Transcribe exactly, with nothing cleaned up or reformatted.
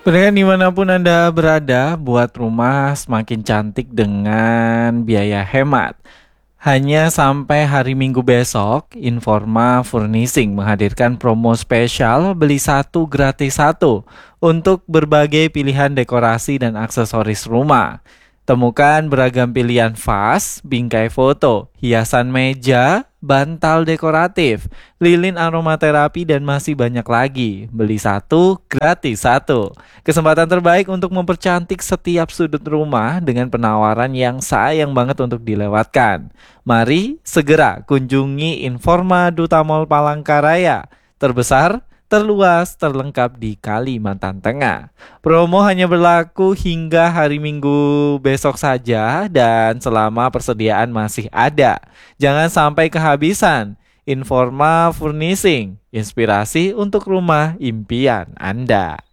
Pendengar dimanapun Anda berada, buat rumah semakin cantik dengan biaya hemat. Hanya sampai hari Minggu besok, Informa Furnishing menghadirkan promo spesial beli satu gratis satu untuk berbagai pilihan dekorasi dan aksesoris rumah. Temukan beragam pilihan vas, bingkai foto, hiasan meja, bantal dekoratif, lilin aromaterapi, dan masih banyak lagi. Beli satu, gratis satu. Kesempatan terbaik untuk mempercantik setiap sudut rumah dengan penawaran yang sayang banget untuk dilewatkan. Mari segera kunjungi Informa Duta Mall Palangkaraya, terbesar, terluas, terlengkap di Kalimantan Tengah. Promo hanya berlaku hingga hari Minggu besok saja dan selama persediaan masih ada. Jangan sampai kehabisan. Informa Furnishing, inspirasi untuk rumah impian Anda.